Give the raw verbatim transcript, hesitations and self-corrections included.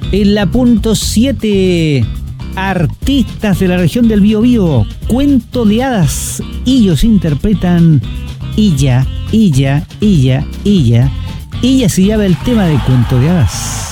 En la punto siete, artistas de la región del Biobío, cuento de hadas. Ellos interpretan Illa, Illa, Illa, Illa. Illa se llama el tema de Cuento de Hadas.